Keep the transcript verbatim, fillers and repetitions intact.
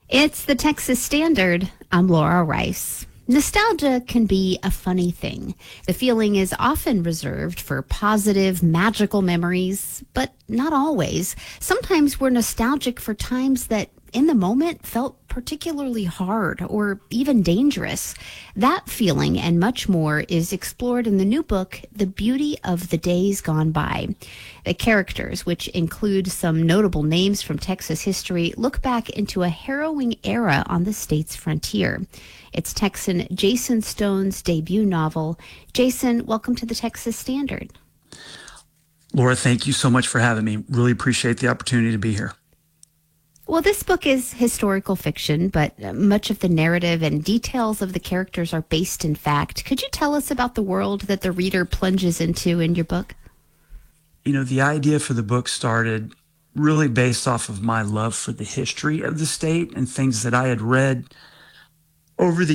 It's the Texas Standard. I'm Laura Rice. Nostalgia can be a funny thing. The feeling is often reserved for positive, magical memories, but not always. Sometimes we're nostalgic for times that, in the moment, felt particularly hard or even dangerous. That feeling and much more is explored in the new book, The Beauty of the Days Gone By. The characters, which include some notable names from Texas history, look back into a harrowing era on the state's frontier. It's Texan Jason Stone's debut novel. Jason, welcome to the Texas Standard. Laura, thank you so much for having me. Really appreciate the opportunity to be here. Well, this book is historical fiction, but much of the narrative and details of the characters are based in fact. Could you tell us about the world that the reader plunges into in your book? You know, the idea for the book started really based off of my love for the history of the state and things that I had read over the